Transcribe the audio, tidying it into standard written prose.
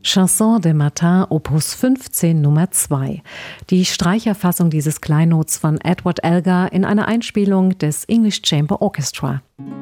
Chanson de Matin, Opus 15, Nummer 2. Die Streicherfassung dieses Kleinnots von Edward Elgar in einer Einspielung des English Chamber Orchestra.